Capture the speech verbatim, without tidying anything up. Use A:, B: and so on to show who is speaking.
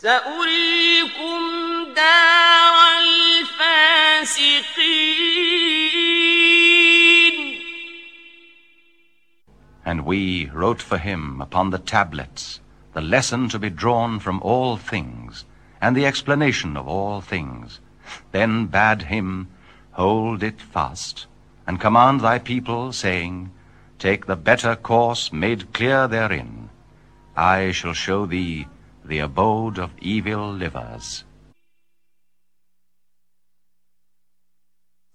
A: سأريكم دار الفاسقين.
B: And we wrote for him upon the tablets the lesson to be drawn from all things, and the explanation of all things, then bade him hold it fast, and command thy people, saying, Take the better course made clear therein. I shall show thee the abode of evil livers.